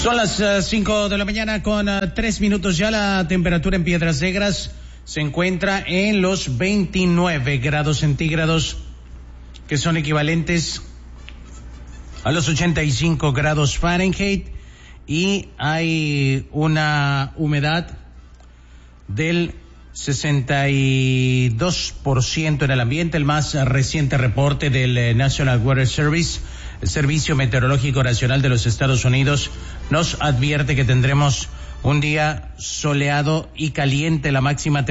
Son las 5 de la mañana con 3 minutos ya. La temperatura en Piedras Negras se encuentra en los 29 grados centígrados, que son equivalentes a los 85 grados Fahrenheit, y hay una humedad del 62% en el ambiente. El más reciente reporte del National Weather Service, el Servicio Meteorológico Nacional de los Estados Unidos, nos advierte que tendremos un día soleado y caliente. La máxima